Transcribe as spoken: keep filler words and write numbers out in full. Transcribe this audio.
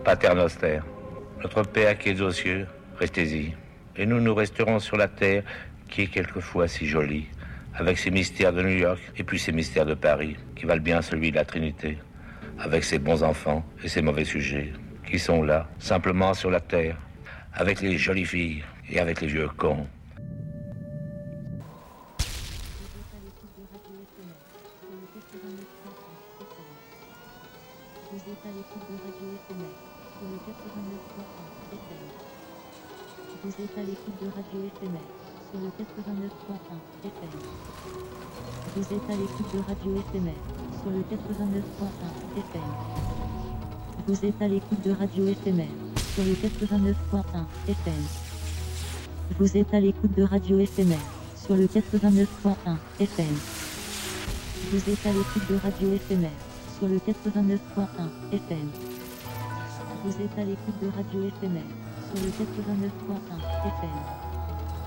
Pater Noster, notre Père qui es aux cieux, restez-y. Et nous, nous resterons sur la terre qui est quelquefois si jolie, avec ses mystères de New York et puis ses mystères de Paris, qui valent bien celui de la Trinité, avec ses bons enfants et ses mauvais sujets, qui sont là, simplement sur la terre, avec les jolies filles et avec les vieux cons. Vous êtes à l'écoute de Radio F M R sur le quatre-vingt-neuf point un F M. Vous êtes à l'écoute de Radio F M R sur le quatre-vingt-neuf point un F M. Vous êtes à l'écoute de Radio F M R sur le quatre-vingt-neuf point un F M. Vous êtes à l'écoute de Radio F M R sur le quatre-vingt-neuf point un F M. Vous êtes à l'écoute de Radio F M R sur le quatre-vingt-neuf point un F M. Vous êtes à l'écoute de Radio F M R sur le quatre-vingt-neuf point un F M. Vous êtes à l'écoute de Radio F M R sur le quatre-vingt-neuf point un F M.